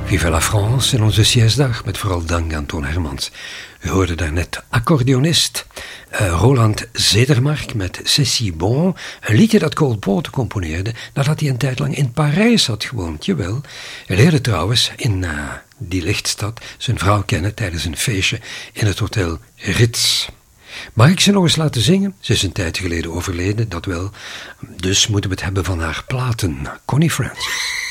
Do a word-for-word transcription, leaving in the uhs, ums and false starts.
Vive la France in onze sièsdag, met vooral dank aan Toon Hermans. U hoorde daarnet accordeonist uh, Roland Zedermark met Cécile Bon, een liedje dat Cole Porter componeerde nadat hij een tijd lang in Parijs had gewoond. Jawel, hij leerde trouwens in uh, die lichtstad zijn vrouw kennen tijdens een feestje in het hotel Ritz. Mag ik ze nog eens laten zingen? Ze is een tijd geleden overleden, dat wel. Dus moeten we het hebben van haar platen. Connie Francis.